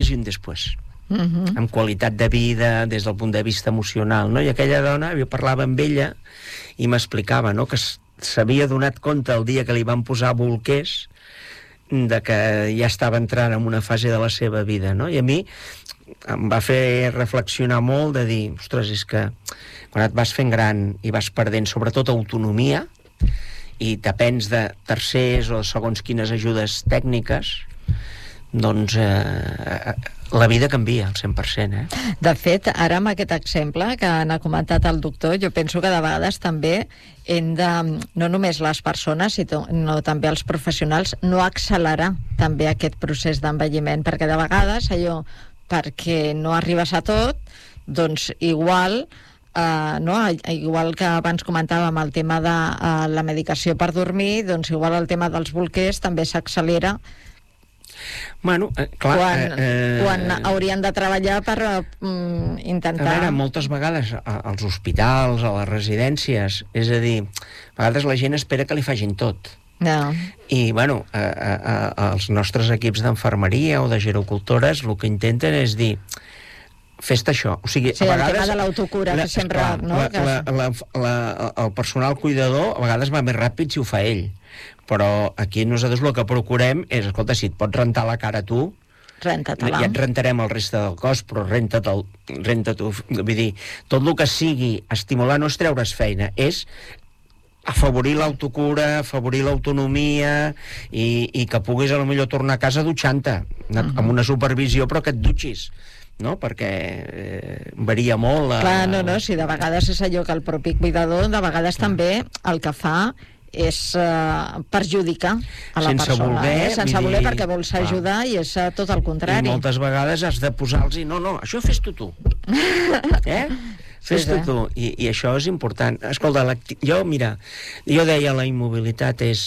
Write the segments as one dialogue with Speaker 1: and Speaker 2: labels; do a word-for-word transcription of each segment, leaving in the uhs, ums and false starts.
Speaker 1: antes i un després.
Speaker 2: Uh-huh.
Speaker 1: Amb qualitat de vida, des del punt de vista emocional, no? I aquella dona, jo parlava amb ella i m'explicava, no?, que s'havia donat compte el dia que li van posar bolquers de que ja estava entrant en una fase de la seva vida, no? I a mi em va fer reflexionar molt de dir, ostres, és que quan et vas fent gran i vas perdent sobretot autonomia i depens de tercers o segons quines ajudes tècniques, doncs eh, la vida canvia al cent per cent, eh?
Speaker 2: De fet, ara amb aquest exemple que n'ha comentat el doctor, jo penso que de vegades també hem de, no només les persones, sinó també els professionals, no accelerar també aquest procés d'envelliment, perquè de vegades allò, perquè no arribes a tot, doncs igual... Uh, no? Igual que abans comentàvem el tema de uh, la medicació per dormir, doncs igual el tema dels bolquers també s'accelera
Speaker 1: bueno, eh, clar,
Speaker 2: quan,
Speaker 1: eh,
Speaker 2: quan haurien de treballar per uh, intentar...
Speaker 1: A veure, moltes vegades als hospitals, a les residències, és a dir, a vegades la gent espera que li facin tot.
Speaker 2: No.
Speaker 1: I, bueno, a, a, a, els nostres equips d'enfermeria o de gerocultores el que intenten és dir fes-te això. O sigui,
Speaker 2: sí,
Speaker 1: a vegades...
Speaker 2: el tema de l'autocura, que sempre...
Speaker 1: Clar,
Speaker 2: no?
Speaker 1: la, la, la, la, el personal cuidador a vegades va més ràpid si ho fa ell. Però aquí nosaltres el que procurem és, escolta, si et pots rentar la cara tu,
Speaker 2: renta-te-la.
Speaker 1: Ja et rentarem el reste del cos, però renta-te'l, renta-t'ho. Vull dir, tot el que sigui estimular no és treure's feina, és afavorir l'autocura, afavorir l'autonomia i, i que puguis a lo millor tornar a casa dutxant-te, uh-huh. amb una supervisió, però que et dutxis, no? Perquè eh, varia molt la...
Speaker 2: Clar, no, no, si de vegades és allò que el propi cuidador de vegades Clar. també el que fa és uh, perjudicar a la
Speaker 1: sense
Speaker 2: persona,
Speaker 1: voler,
Speaker 2: eh? sense voler,
Speaker 1: dir,
Speaker 2: perquè vols
Speaker 1: clar. ajudar
Speaker 2: i és uh, tot el contrari.
Speaker 1: I moltes vegades has de posar-los i no, no, això fes-t'ho tu. Eh? Fes-t'ho sí, tu. I, I això és important. Escolta, jo, mira, jo deia la immobilitat és,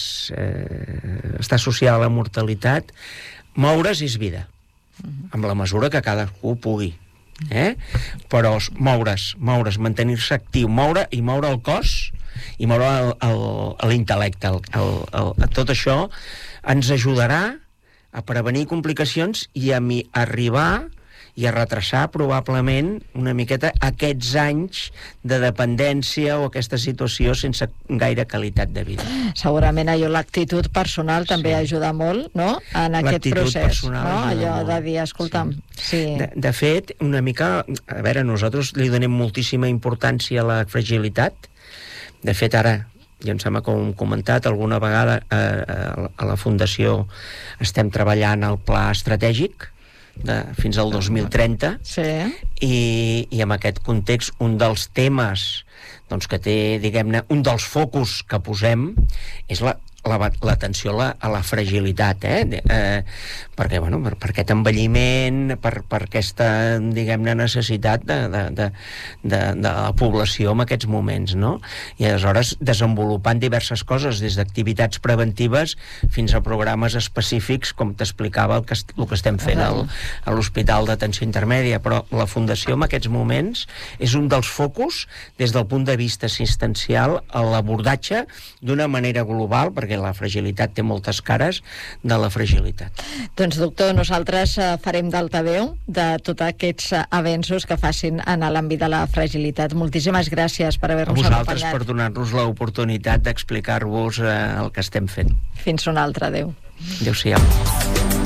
Speaker 1: eh, està associada a la mortalitat. Moure's és vida, amb la mesura que cadascú pugui. Eh? Però moure's, moure's, mantenir-se actiu, moure i moure el cos i moure l'intel·lecte. El, el, el, el, tot això ens ajudarà a prevenir complicacions i a mi arribar i a retrasar probablement una miqueta aquests anys de dependència o aquesta situació sense gaire qualitat de vida.
Speaker 2: Segurament allò, l'actitud personal també
Speaker 1: sí.
Speaker 2: ajuda molt, no?, en aquest procés, no? Allò
Speaker 1: molt.
Speaker 2: de dir, escolta'm... Sí. Sí.
Speaker 1: De, de fet, una mica... A veure, nosaltres li donem moltíssima importància a la fragilitat. De fet, ara, ja em sembla que ho hem comentat alguna vegada, a, a la Fundació estem treballant el pla estratègic de, fins al dos mil trenta
Speaker 2: sí.
Speaker 1: i, i en aquest context un dels temes doncs, que té, diguem-ne, un dels focus que posem és la l'atenció a, la, a la fragilitat, eh? eh perquè, bueno, per, per aquest envelliment, per, per aquesta, diguem-ne, necessitat de, de, de, de, de la població en aquests moments, no? I aleshores desenvolupant diverses coses, des d'activitats preventives fins a programes específics, com t'explicava el, que, el que estem fent al, a l'Hospital d'Atenció Intermèdia, però la Fundació en aquests moments és un dels focus des del punt de vista assistencial a l'abordatge d'una manera global, perquè la fragilitat té moltes cares de la fragilitat.
Speaker 2: Doncs, doctor, nosaltres farem d'altaveu de tots aquests avenços que facin en l'àmbit de la fragilitat. Moltíssimes gràcies per haver-nos acompanyat.
Speaker 1: A vosaltres per donar-nos l'oportunitat d'explicar-vos eh, el que estem fent.
Speaker 2: Fins un altre, adeu.
Speaker 1: Adéu-siau.